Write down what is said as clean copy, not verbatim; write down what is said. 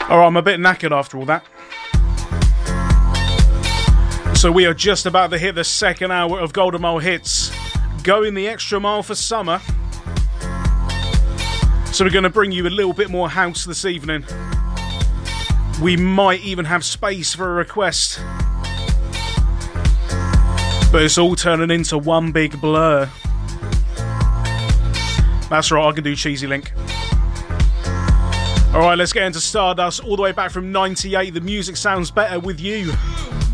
Alright, I'm a bit knackered after all that. So we are just about to hit the second hour of Golden Mile Hits, going the extra mile for summer. So we're going to bring you a little bit more house this evening. We might even have space for a request. But it's all turning into one big blur. That's right, I can do Cheesy Link. Alright, let's get into Stardust, all the way back from 98. The music sounds better with you.